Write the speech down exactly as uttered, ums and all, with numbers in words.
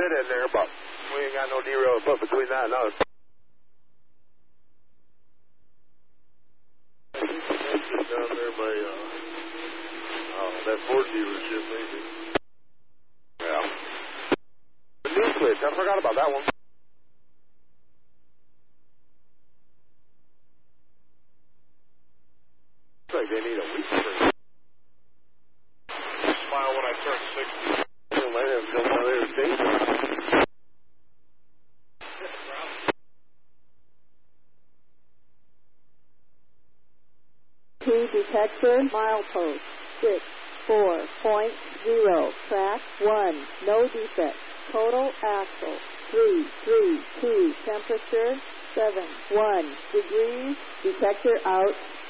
fit in there, but we ain't got no derail to put between that and us. Down there by uh, uh, that Ford dealership, maybe. Yeah. The new switch, I forgot about that one. Looks like they need a week for smile when I turn sixty. They might have come out of their station. T detector, milepost, six, four point zero, track one, no defect, total axle, three, three, two, temperature, seven, one degrees, detector out.